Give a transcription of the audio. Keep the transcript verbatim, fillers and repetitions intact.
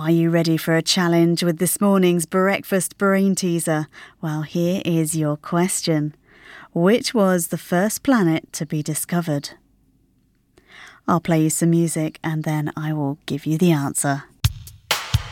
Are you ready for a challenge with this morning's breakfast brain teaser? Well, here is your question. Which was the first planet to be discovered? I'll play you some music and then I will give you the answer.